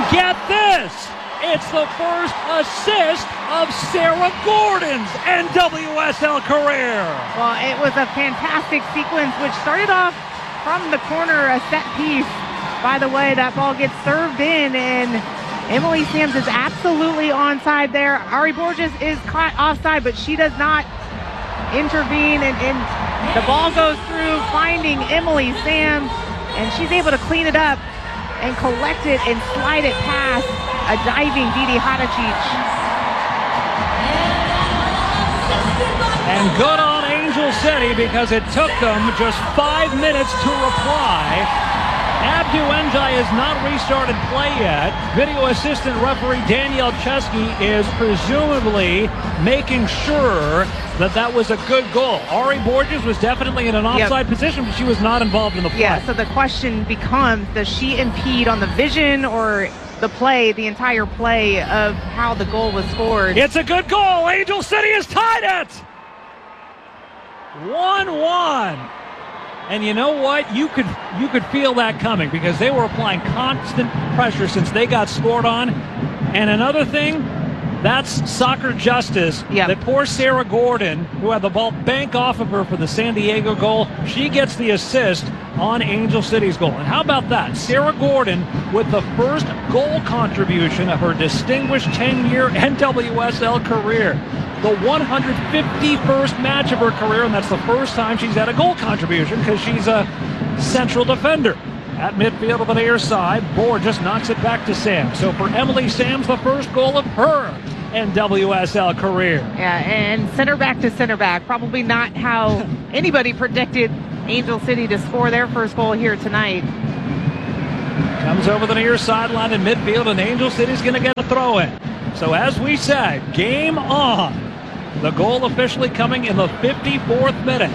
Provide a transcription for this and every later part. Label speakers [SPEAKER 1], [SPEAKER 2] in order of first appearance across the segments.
[SPEAKER 1] get this! It's the first assist of Sarah Gordon's NWSL career.
[SPEAKER 2] Well, it was a fantastic sequence, which started off from the corner, a set piece. By the way, that ball gets served in, and Emily Sams is absolutely onside there. Ari Borges is caught offside, but she does not intervene, and the ball goes through, finding Emily Sams, and she's able to clean it up and collect it and slide it past a diving Didi Hadicic.
[SPEAKER 1] And good on Angel City, because it took them just 5 minutes to reply. Abdu Njai has not restarted play yet. Video assistant referee Danielle Chesky is presumably making sure that was a good goal. Ari Borges was definitely in an offside position, but she was not involved in the play.
[SPEAKER 2] Yeah, so the question becomes, does she impede on the vision or the play, the entire play of how the goal was scored?
[SPEAKER 1] It's a good goal. Angel City has tied it. 1-1. And you know what? You could feel that coming, because they were applying constant pressure since they got scored on. And another thing, that's soccer justice. That poor Sarah Gordon, who had the ball bank off of her for the San Diego goal, she gets the assist on Angel City's goal. And how about that? Sarah Gordon with the first goal contribution of her distinguished 10-year NWSL career. The 151st match of her career, and that's the first time she's had a goal contribution, because she's a central defender. At midfield of the near side, Borges knocks it back to Sams. So for Emily Sams, the first goal of her NWSL career.
[SPEAKER 2] Yeah, and center back to center back. Probably not how anybody predicted Angel City to score their first goal here tonight.
[SPEAKER 1] Comes over the near sideline in midfield, and Angel City's going to get a throw in. So as we said, game on. The goal officially coming in the 54th minute.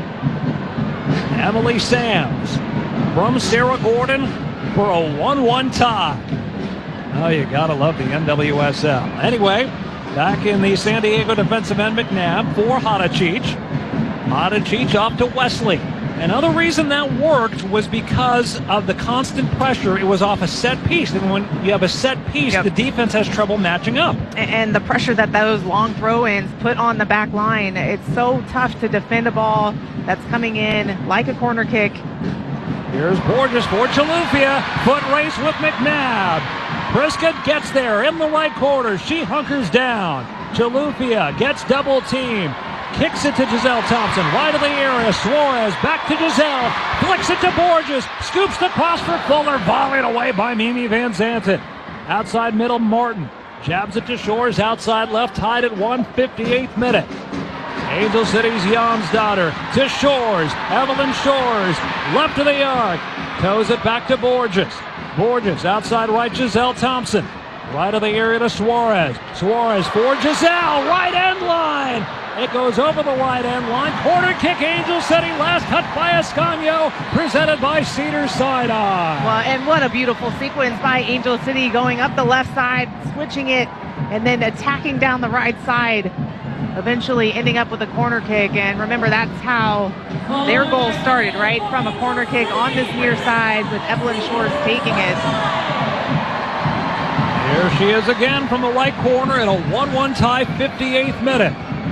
[SPEAKER 1] Emily Sams from Sarah Gordon for a 1-1 tie. Oh, you gotta love the NWSL. Anyway, back in the San Diego defensive end, McNabb for Hadicic. Hadicic off to Wesley. Another reason that worked was because of the constant pressure. It was off a set piece, and when you have a set piece, the defense has trouble matching up.
[SPEAKER 2] And the pressure that those long throw-ins put on the back line, it's so tough to defend a ball that's coming in like a corner kick.
[SPEAKER 1] Here's Borges for Chilufya. Foot race with McNabb. Prescott gets there in the right corner. She hunkers down. Chilufya gets double team. Kicks it to Giselle Thompson, right of the area. Suarez back to Giselle, flicks it to Borges, scoops the cross for Fuller, volleyed away by Mimi Van Zanten. Outside middle, Martin jabs it to Shores, outside left, tied at 158th minute. Angel City's Jonsdottir to Shores, Evelyn Shores, left of the arc, toes it back to Borges. Borges outside right, Giselle Thompson, right of the area to Suarez. Suarez for Giselle, right end line. It goes over the right end line. Corner kick, Angel City. Last touch by Ascanio, presented by Cedar Sinai.
[SPEAKER 2] Well, and what a beautiful sequence by Angel City, going up the left side, switching it, and then attacking down the right side, eventually ending up with a corner kick. And remember, that's how their goal started, right? From a corner kick on this near side, with Evelyn Shores taking it.
[SPEAKER 1] Here she is again from the right corner in a 1-1 tie, 58th minute.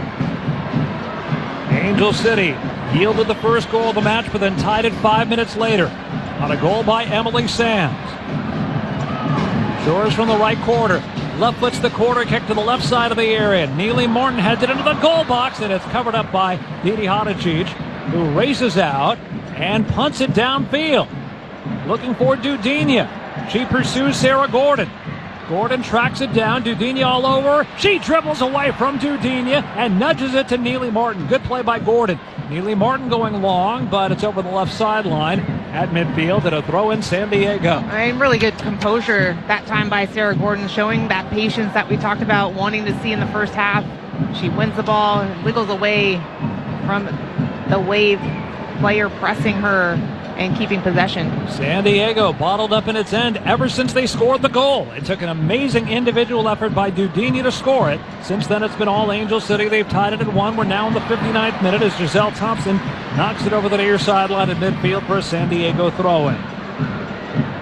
[SPEAKER 1] Angel City yielded the first goal of the match, but then tied it 5 minutes later on a goal by Emily Sams. Shores from the right corner. Left foot's the corner kick to the left side of the area. Neely Martin heads it into the goal box, and it's covered up by Didi Hadicic, who races out and punts it downfield. Looking for Dudinha. She pursues Sarah Gordon. Gordon tracks it down. Dudinha all over. She dribbles away from Dudinha and nudges it to Neely Martin. Good play by Gordon. Neely Martin going long, but it's over the left sideline at midfield, and a throw in San Diego.
[SPEAKER 2] And really good composure that time by Sarah Gordon, showing that patience that we talked about wanting to see in the first half. She wins the ball and wiggles away from the Wave player pressing her and keeping possession.
[SPEAKER 1] San Diego bottled up in its end ever since they scored the goal. It took an amazing individual effort by Dudinha to score it. Since then, it's been all Angel City. They've tied it at 1. We're now in the 59th minute as Giselle Thompson knocks it over the near sideline at midfield for a San Diego throw-in.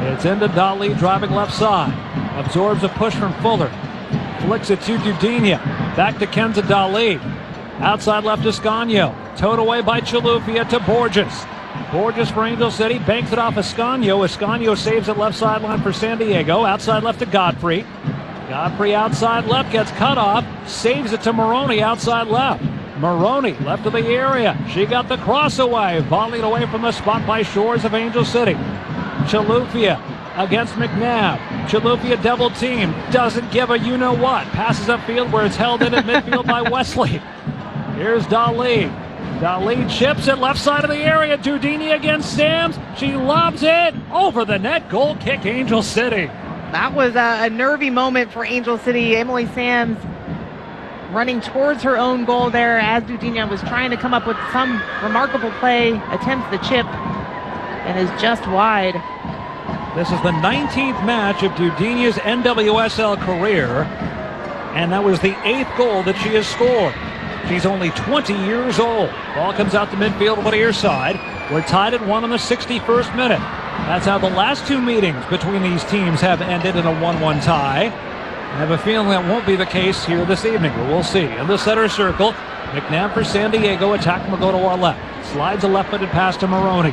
[SPEAKER 1] It's into Dali driving left side. Absorbs a push from Fuller. Flicks it to Dudinha. Back to Kenza Dali. Outside left to Escanio. Towed away by Chilufya to Borges. Borges for Angel City. Banks it off Escanio. Escanio saves it left sideline for San Diego. Outside left to Godfrey. Godfrey outside left gets cut off. Saves it to Maroney outside left. Maroney left of the area. She got the cross away. Volleyed away from the spot by Shores of Angel City. Chilufya against McNabb. Chilufya double team. Doesn't give a you-know-what. Passes upfield where it's held in at midfield by Wesley. Here's Dali. Dali chips it left side of the area. Dudinha against Sams. She lobs it over the net. Goal kick Angel City.
[SPEAKER 2] That was a nervy moment for Angel City. Emily Sams running towards her own goal there as Dudinha was trying to come up with some remarkable play. Attempts the chip and is just wide.
[SPEAKER 1] This is the 19th match of Dudinha's NWSL career, and that was the 8th goal that she has scored. She's only 20 years old. Ball comes out to midfield on the near side. We're tied at 1 in the 61st minute. That's how the last two meetings between these teams have ended in a 1-1 tie. I have a feeling that won't be the case here this evening, but we'll see. In the center circle, McNabb for San Diego. Attack will go to our left. Slides a left-footed pass to Maroney.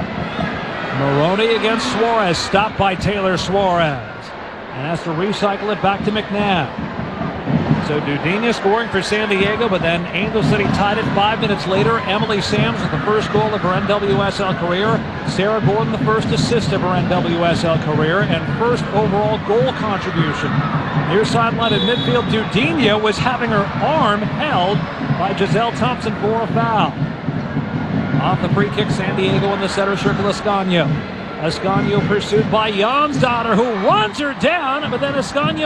[SPEAKER 1] Maroney against Suarez. Stopped by Taylor Suarez. And has to recycle it back to McNabb. So Dudinha scoring for San Diego, but then Angel City tied it 5 minutes later. Emily Sams with the first goal of her NWSL career. Sarah Gordon the first assist of her NWSL career and first overall goal contribution. Near sideline at midfield, Dudinha was having her arm held by Giselle Thompson for a foul. Off the free kick, San Diego in the center circle, Escanio. Escanio pursued by Jonsdottir, who runs her down, but then Escanio